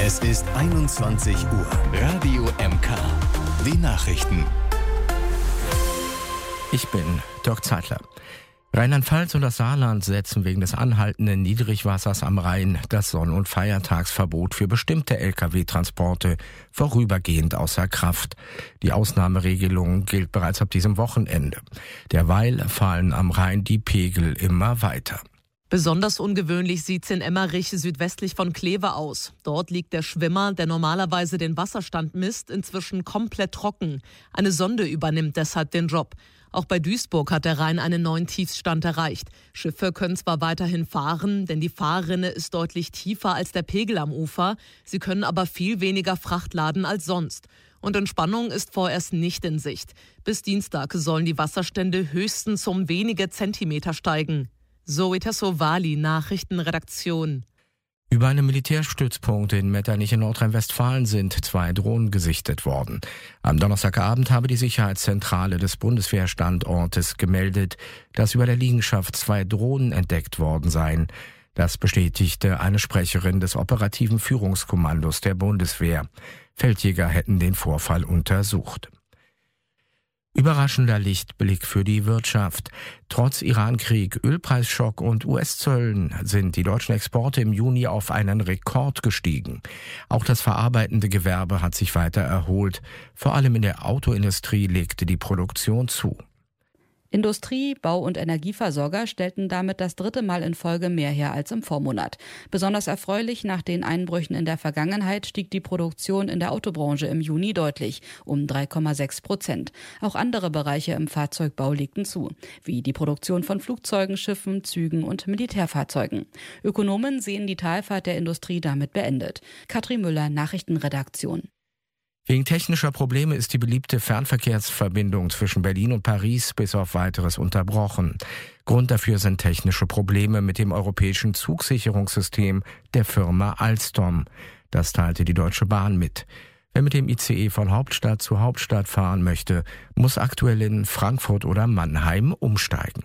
Es ist 21 Uhr. Radio MK. Die Nachrichten. Ich bin Dirk Zeitler. Rheinland-Pfalz und das Saarland setzen wegen des anhaltenden Niedrigwassers am Rhein das Sonn- und Feiertagsverbot für bestimmte Lkw-Transporte vorübergehend außer Kraft. Die Ausnahmeregelung gilt bereits ab diesem Wochenende. Derweil fallen am Rhein die Pegel immer weiter. Besonders ungewöhnlich sieht's in Emmerich südwestlich von Kleve aus. Dort liegt der Schwimmer, der normalerweise den Wasserstand misst, inzwischen komplett trocken. Eine Sonde übernimmt deshalb den Job. Auch bei Duisburg hat der Rhein einen neuen Tiefstand erreicht. Schiffe können zwar weiterhin fahren, denn die Fahrrinne ist deutlich tiefer als der Pegel am Ufer. Sie können aber viel weniger Fracht laden als sonst. Und Entspannung ist vorerst nicht in Sicht. Bis Dienstag sollen die Wasserstände höchstens um wenige Zentimeter steigen. Zoe Tassovali, Nachrichtenredaktion. Über einem Militärstützpunkt in Metternich in Nordrhein-Westfalen sind 2 Drohnen gesichtet worden. Am Donnerstagabend habe die Sicherheitszentrale des Bundeswehrstandortes gemeldet, dass über der Liegenschaft 2 Drohnen entdeckt worden seien. Das bestätigte eine Sprecherin des operativen Führungskommandos der Bundeswehr. Feldjäger hätten den Vorfall untersucht. Überraschender Lichtblick für die Wirtschaft. Trotz Irankrieg, Ölpreisschock und US-Zöllen sind die deutschen Exporte im Juni auf einen Rekord gestiegen. Auch das verarbeitende Gewerbe hat sich weiter erholt. Vor allem in der Autoindustrie legte die Produktion zu. Industrie, Bau- und Energieversorger stellten damit das 3. Mal in Folge mehr her als im Vormonat. Besonders erfreulich, nach den Einbrüchen in der Vergangenheit stieg die Produktion in der Autobranche im Juni deutlich, um 3,6%. Auch andere Bereiche im Fahrzeugbau legten zu, wie die Produktion von Flugzeugen, Schiffen, Zügen und Militärfahrzeugen. Ökonomen sehen die Talfahrt der Industrie damit beendet. Katrin Müller, Nachrichtenredaktion. Wegen technischer Probleme ist die beliebte Fernverkehrsverbindung zwischen Berlin und Paris bis auf Weiteres unterbrochen. Grund dafür sind technische Probleme mit dem europäischen Zugsicherungssystem der Firma Alstom. Das teilte die Deutsche Bahn mit. Wer mit dem ICE von Hauptstadt zu Hauptstadt fahren möchte, muss aktuell in Frankfurt oder Mannheim umsteigen.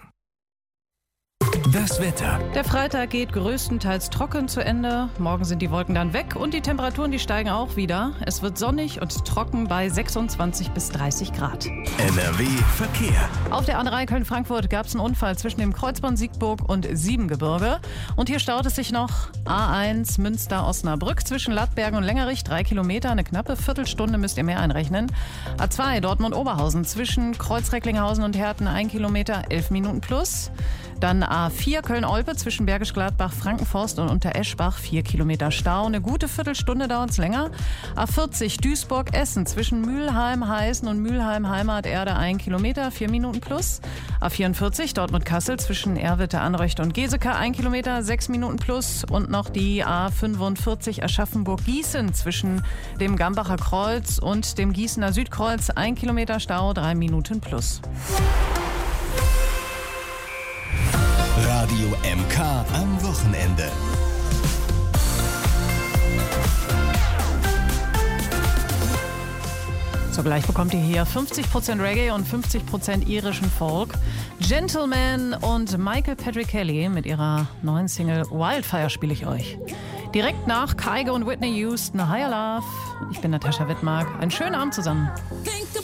Das Wetter. Der Freitag geht größtenteils trocken zu Ende. Morgen sind die Wolken dann weg und die Temperaturen, die steigen auch wieder. Es wird sonnig und trocken bei 26 bis 30 Grad. NRW Verkehr. Auf der A3 Köln-Frankfurt gab es einen Unfall zwischen dem Kreuzbahn Siegburg und Siebengebirge. Und hier staut es sich noch A1 Münster-Osnabrück zwischen Lattbergen und Längerich. 3 Kilometer, eine knappe Viertelstunde müsst ihr mehr einrechnen. A2 Dortmund-Oberhausen zwischen Kreuz-Recklinghausen und Herten 1 Kilometer, 11 Minuten plus. Dann A4 Köln-Olpe zwischen Bergisch Gladbach, Frankenforst und Untereschbach, 4 Kilometer Stau. Eine gute Viertelstunde dauert es länger. A40 Duisburg-Essen zwischen Mülheim-Heißen und Mülheim-Heimaterde, 1 Kilometer, 4 Minuten plus. A44 Dortmund-Kassel zwischen Erwitte-Anreuchte und Geseke, 1 Kilometer, 6 Minuten plus. Und noch die A45 Aschaffenburg-Gießen zwischen dem Gambacher Kreuz und dem Gießener Südkreuz, 1 Kilometer Stau, 3 Minuten plus. Radio MK am Wochenende. Zugleich bekommt ihr hier 50% Reggae und 50% irischen Folk. Gentleman und Michael Patrick Kelly mit ihrer neuen Single Wildfire spiele ich euch. Direkt nach Kygo und Whitney Houston, Higher Love. Ich bin Natascha Wittmark. Einen schönen Abend zusammen.